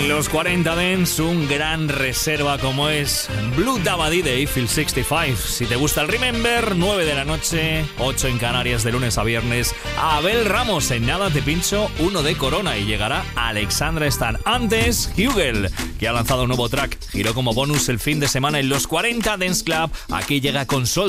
En los 40 Dance, un gran reserva como es Blue Dabadi de Eiffel 65. Si te gusta el Remember, 9 de la noche, 8 en Canarias de lunes a viernes. Abel Ramos, en nada te pincho uno de Corona y llegará Alexandra Stan. Antes, Hugel, que ha lanzado un nuevo track. Giró como bonus el fin de semana en los 40 Dance Club. Aquí llega con Sol.